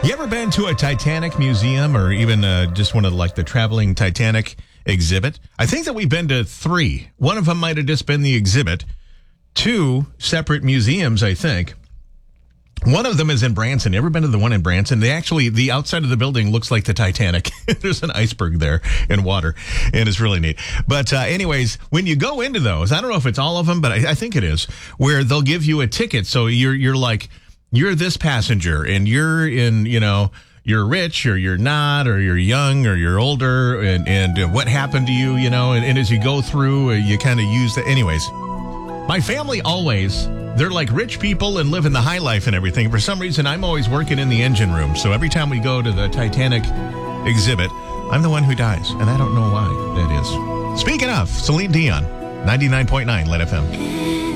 You ever been to a Titanic museum or even just one of the traveling Titanic exhibit? I think that we've been to 3. One of them might have just been the exhibit. 2 separate museums, I think. One of them is in Branson. Ever been to the one in Branson? The outside of the building looks like the Titanic. There's an iceberg there in water, and it's really neat. But anyways, when you go into those, I don't know if it's all of them, but I think it is, where they'll give you a ticket. So you're like, you're this passenger, and you're in, you're rich, or you're not, or you're young, or you're older, and what happened to you, and as you go through, you kind of use that. Anyways, my family always... They're like rich people and live in the high life and everything. For some reason, I'm always working in the engine room. So every time we go to the Titanic exhibit, I'm the one who dies. And I don't know why that is. Speaking of, Celine Dion, 99.9 Lit FM.